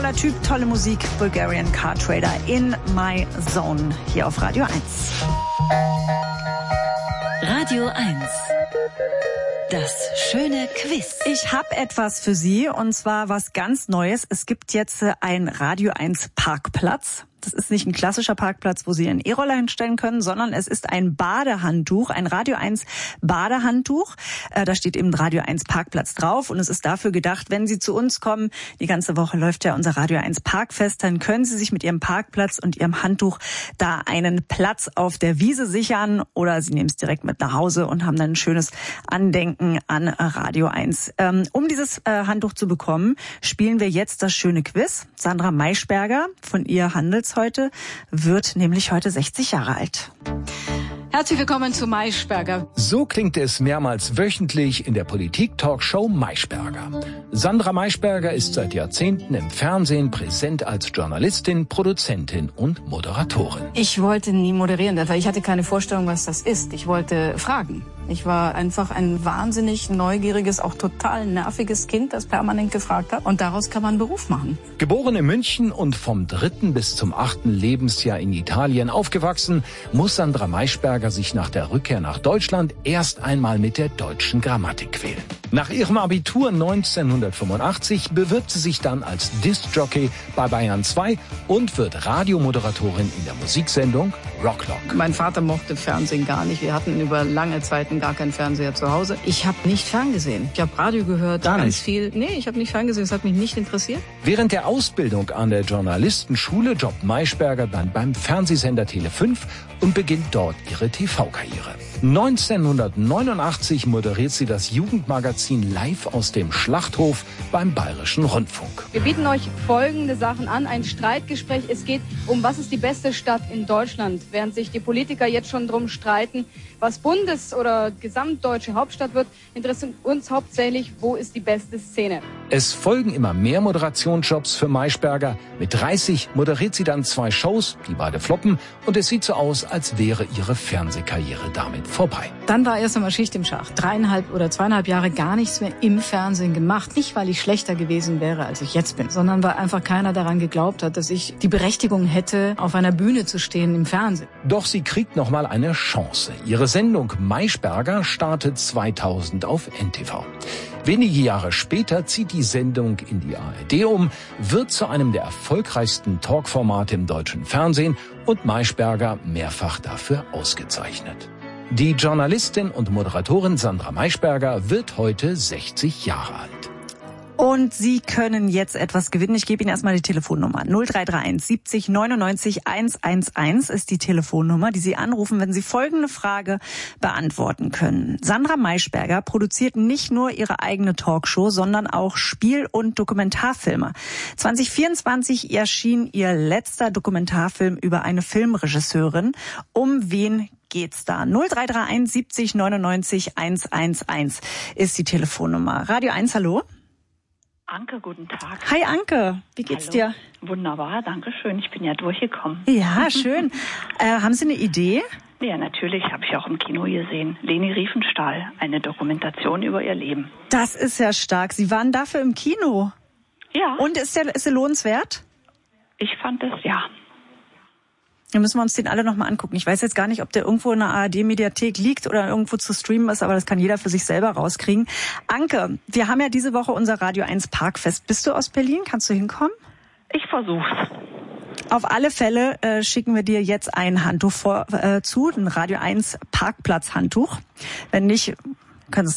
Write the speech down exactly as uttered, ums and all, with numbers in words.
Toller Typ, tolle Musik, Bulgarian Car Trader in My Zone hier auf Radio eins. Radio eins. Das schöne Quiz. Ich habe etwas für Sie und zwar was ganz Neues. Es gibt jetzt einen Radio eins Parkplatz. Das ist nicht ein klassischer Parkplatz, wo Sie Ihren E-Roller hinstellen können, sondern es ist ein Badehandtuch, ein Radio eins Badehandtuch. Äh, da steht eben Radio eins Parkplatz drauf und es ist dafür gedacht, wenn Sie zu uns kommen, die ganze Woche läuft ja unser Radio eins Parkfest, dann können Sie sich mit Ihrem Parkplatz und Ihrem Handtuch da einen Platz auf der Wiese sichern oder Sie nehmen es direkt mit nach Hause und haben dann ein schönes Andenken an Radio eins. Ähm, um dieses äh, Handtuch zu bekommen, spielen wir jetzt das schöne Quiz. Sandra Maischberger von ihr Handels heute wird nämlich heute sechzig Jahre alt. Herzlich willkommen zu Maischberger. So klingt es mehrmals wöchentlich in der Politik-Talkshow Maischberger. Sandra Maischberger ist seit Jahrzehnten im Fernsehen präsent als Journalistin, Produzentin und Moderatorin. Ich wollte nie moderieren, weil ich hatte keine Vorstellung, was das ist. Ich wollte fragen. Ich war einfach ein wahnsinnig neugieriges, auch total nerviges Kind, das permanent gefragt hat. Und daraus kann man einen Beruf machen. Geboren in München und vom dritten bis zum achten Lebensjahr in Italien aufgewachsen, muss Sandra Maischberger sich nach der Rückkehr nach Deutschland erst einmal mit der deutschen Grammatik quälen. Nach ihrem Abitur neunzehnhundertfünfundachtzig bewirbt sie sich dann als Diskjockey bei Bayern zwei und wird Radiomoderatorin in der Musiksendung Rocklock. Mein Vater mochte Fernsehen gar nicht. Wir hatten über lange Zeiten gar keinen Fernseher zu Hause. Ich habe nicht ferngesehen. Ich habe Radio gehört, gar ganz nicht. viel. Nee, ich habe nicht ferngesehen. Es hat mich nicht interessiert. Während der Ausbildung an der Journalistenschule jobbt Maischberger dann beim Fernsehsender Tele fünf und beginnt dort ihre T V-Karriere. neunzehnhundertneunundachtzig moderiert sie das Jugendmagazin Live aus dem Schlachthof beim Bayerischen Rundfunk. Wir bieten euch folgende Sachen an. Ein Streitgespräch. Es geht um, was ist die beste Stadt in Deutschland. Während sich die Politiker jetzt schon drum streiten, was Bundes- oder gesamtdeutsche Hauptstadt wird, interessiert uns hauptsächlich, wo ist die beste Szene. Es folgen immer mehr Moderationsjobs für Maischberger. Mit dreißig moderiert sie dann zwei Shows, die beide floppen, und es sieht so aus, als wäre ihre Fernsehkarriere damit vorbei. Dann war erst einmal Schicht im Schacht. Dreieinhalb oder zweieinhalb Jahre gar nichts mehr im Fernsehen gemacht. Nicht, weil ich schlechter gewesen wäre, als ich jetzt bin, sondern weil einfach keiner daran geglaubt hat, dass ich die Berechtigung hätte, auf einer Bühne zu stehen im Fernsehen. Doch sie kriegt noch mal eine Chance. Ihre Sendung Maischberger startet zweitausend auf N T V. Wenige Jahre später zieht die Sendung in die A R D um, wird zu einem der erfolgreichsten Talkformate im deutschen Fernsehen und Maischberger mehrfach dafür ausgezeichnet. Die Journalistin und Moderatorin Sandra Maischberger wird heute sechzig Jahre alt. Und Sie können jetzt etwas gewinnen. Ich gebe Ihnen erstmal die Telefonnummer. null drei drei eins siebzig neunundneunzig hundertundeins ist die Telefonnummer, die Sie anrufen, wenn Sie folgende Frage beantworten können. Sandra Maischberger produziert nicht nur ihre eigene Talkshow, sondern auch Spiel- und Dokumentarfilme. zwanzig vierundzwanzig erschien ihr letzter Dokumentarfilm über eine Filmregisseurin. Um wen geht's da? null drei drei eins siebzig neunundneunzig hundertundeins ist die Telefonnummer. Radio eins, hallo? Anke, guten Tag. Hi Anke, wie geht's Hallo. dir? Wunderbar, danke schön. Ich bin ja durchgekommen. Ja, schön. äh, haben Sie eine Idee? Ja, natürlich, habe ich auch im Kino gesehen. Leni Riefenstahl, eine Dokumentation über ihr Leben. Das ist ja stark. Sie waren dafür im Kino. Ja. Und ist der ist der lohnenswert? Ich fand es, ja. Dann müssen wir uns den alle nochmal angucken. Ich weiß jetzt gar nicht, ob der irgendwo in der A R D-Mediathek liegt oder irgendwo zu streamen ist, aber das kann jeder für sich selber rauskriegen. Anke, wir haben ja diese Woche unser Radio eins Parkfest. Bist du aus Berlin? Kannst du hinkommen? Ich versuch's. Auf alle Fälle äh, schicken wir dir jetzt ein Handtuch vor, äh, zu, ein Radio eins Parkplatz-Handtuch. Wenn nicht, kannst